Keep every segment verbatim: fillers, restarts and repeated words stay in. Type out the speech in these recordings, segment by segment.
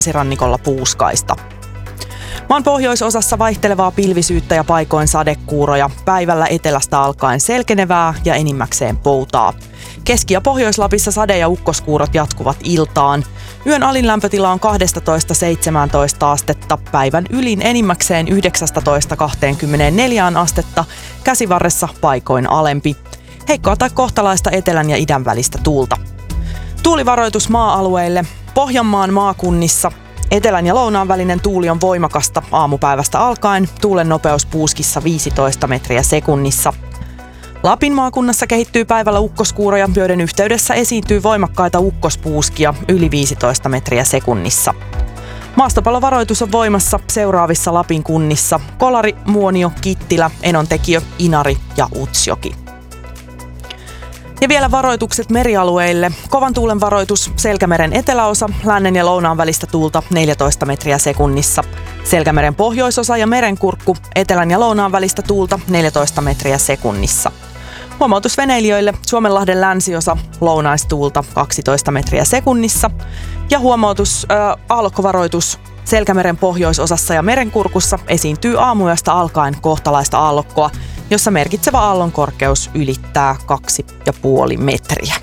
länsirannikolla puuskaista. Maan pohjoisosassa vaihtelevaa pilvisyyttä ja paikoin sadekuuroja, päivällä etelästä alkaen selkenevää ja enimmäkseen poutaa. Keski- ja Pohjois-Lapissa sade- ja ukkoskuurot jatkuvat iltaan. Yön alin lämpötila on kaksitoista seitsemäntoista astetta, päivän ylin enimmäkseen yhdeksäntoista kaksikymmentäneljä astetta, käsivarressa paikoin alempi. Heikkoa tai kohtalaista etelän ja idän välistä tuulta. Tuulivaroitus maa-alueille. Pohjanmaan maakunnissa etelän ja lounaan välinen tuuli on voimakasta aamupäivästä alkaen, tuulen nopeus puuskissa viisitoista metriä sekunnissa. Lapin maakunnassa kehittyy päivällä ukkoskuuroja, joiden yhteydessä esiintyy voimakkaita ukkospuuskia yli viisitoista metriä sekunnissa. Maastopallovaroitus on voimassa seuraavissa Lapin kunnissa: Kolari, Muonio, Kittilä, Enontekiö, Inari ja Utsjoki. Ja vielä varoitukset merialueille. Kovan tuulen varoitus Selkämeren eteläosa, lännen ja lounaan välistä tuulta neljätoista metriä sekunnissa. Selkämeren pohjoisosa ja merenkurkku, etelän ja lounaan välistä tuulta neljätoista metriä sekunnissa. Huomautus veneilijöille: Suomenlahden länsiosa, lounaistuulta kaksitoista metriä sekunnissa. Ja huomautus, äh, aallokkovaroitus Selkämeren pohjoisosassa ja merenkurkussa esiintyy aamuyöstä alkaen kohtalaista aallokkoa, jossa merkitsevä aallon korkeus ylittää kaksi pilkku viisi metriä.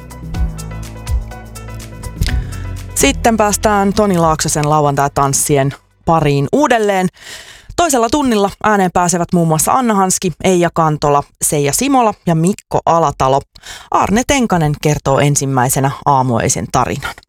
Sitten päästään Toni Laaksosen lauantai-tanssien pariin uudelleen. Toisella tunnilla ääneen pääsevät muun muassa Anna Hanski, Eija Kantola, Seija Simola ja Mikko Alatalo. Arne Tenkanen kertoo ensimmäisenä aamuöisen tarinan.